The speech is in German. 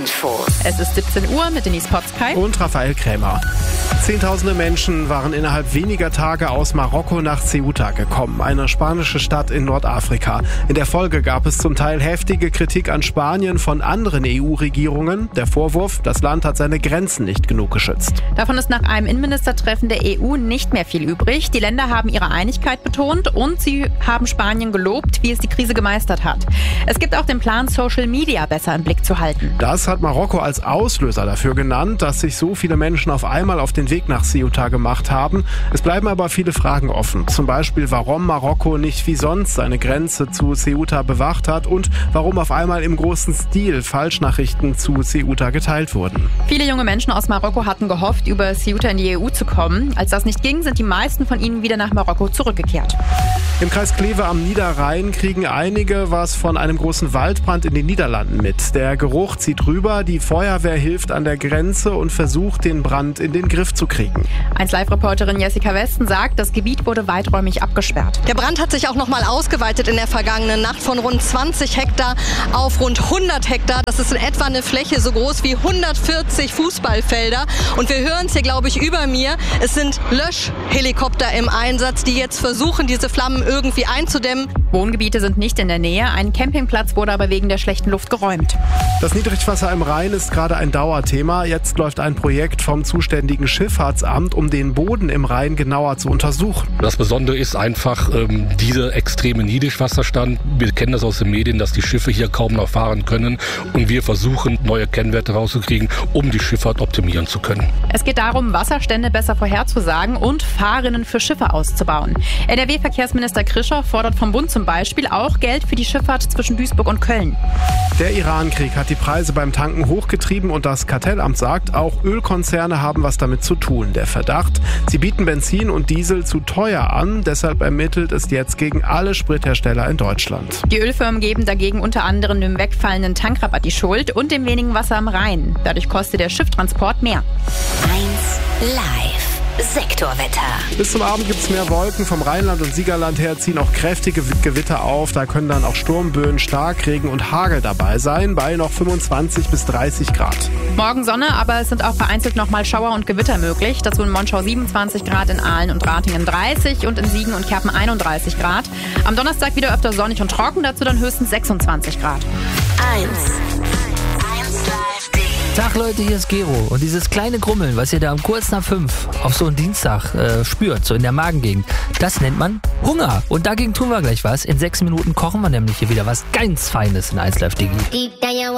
Info. Es ist 17 Uhr mit Denise Potzkei und Raphael Krämer. Zehntausende Menschen waren innerhalb weniger Tage aus Marokko nach Ceuta gekommen, eine spanische Stadt in Nordafrika. In der Folge gab es zum Teil heftige Kritik an Spanien von anderen EU-Regierungen. Der Vorwurf, das Land hat seine Grenzen nicht genug geschützt. Davon ist nach einem Innenministertreffen der EU nicht mehr viel übrig. Die Länder haben ihre Einigkeit betont und sie haben Spanien gelobt, wie es die Krise gemeistert hat. Es gibt auch den Plan, Social Media besser im Blick zu halten. Das hat Marokko als Auslöser dafür genannt, dass sich so viele Menschen auf einmal auf den Weg nach Ceuta gemacht haben. Es bleiben aber viele Fragen offen. Zum Beispiel, warum Marokko nicht wie sonst seine Grenze zu Ceuta bewacht hat und warum auf einmal im großen Stil Falschnachrichten zu Ceuta geteilt wurden. Viele junge Menschen aus Marokko hatten gehofft, über Ceuta in die EU zu kommen. Als das nicht ging, sind die meisten von ihnen wieder nach Marokko zurückgekehrt. Im Kreis Kleve am Niederrhein kriegen einige was von einem großen Waldbrand in den Niederlanden mit. Der Geruch zieht rüber, die Feuerwehr hilft an der Grenze und versucht, den Brand in den Griff zu kriegen. 1Live-Reporterin Jessica Westen sagt, das Gebiet wurde weiträumig abgesperrt. Der Brand hat sich auch nochmal ausgeweitet in der vergangenen Nacht von rund 20 Hektar auf rund 100 Hektar. Das ist in etwa eine Fläche so groß wie 140 Fußballfelder. Und wir hören es hier, glaube ich, über mir. Es sind Löschhelikopter im Einsatz, die jetzt versuchen, diese Flammen irgendwie einzudämmen. Wohngebiete sind nicht in der Nähe. Ein Campingplatz wurde aber wegen der schlechten Luft geräumt. Das Niedrigwasser im Rhein ist gerade ein Dauerthema. Jetzt läuft ein Projekt vom zuständigen Schifffahrtsamt, um den Boden im Rhein genauer zu untersuchen. Das Besondere ist einfach dieser extreme Niedrigwasserstand. Wir kennen das aus den Medien, dass die Schiffe hier kaum noch fahren können. Und wir versuchen, neue Kennwerte rauszukriegen, um die Schifffahrt optimieren zu können. Es geht darum, Wasserstände besser vorherzusagen und Fahrrinnen für Schiffe auszubauen. NRW-Verkehrsminister Krischer fordert vom Bund zum Beispiel auch Geld für die Schifffahrt zwischen Duisburg und Köln. Der Iran-Krieg hat die Preise beim Tanken hochgetrieben und das Kartellamt sagt, auch Ölkonzerne haben was damit zu tun. Der Verdacht, sie bieten Benzin und Diesel zu teuer an, deshalb ermittelt es jetzt gegen alle Sprithersteller in Deutschland. Die Ölfirmen geben dagegen unter anderem dem wegfallenden Tankrabatt die Schuld und dem wenigen Wasser am Rhein. Dadurch kostet der Schifftransport mehr. 1Live. Sektorwetter. Bis zum Abend gibt es mehr Wolken. Vom Rheinland und Siegerland her ziehen auch kräftige Gewitter auf. Da können dann auch Sturmböen, Starkregen und Hagel dabei sein, bei noch 25 bis 30 Grad. Morgen Sonne, aber es sind auch vereinzelt nochmal Schauer und Gewitter möglich. Dazu in Monschau 27 Grad, in Aalen und Ratingen 30 und in Siegen und Kerpen 31 Grad. Am Donnerstag wieder öfter sonnig und trocken, dazu dann höchstens 26 Grad. 1Live. Tag Leute, hier ist Gero. Und dieses kleine Grummeln, was ihr da um kurz nach 5 auf so einen Dienstag spürt, so in der Magengegend, das nennt man Hunger. Und dagegen tun wir gleich was. In 6 Minuten kochen wir nämlich hier wieder was ganz Feines in 1Live Digi.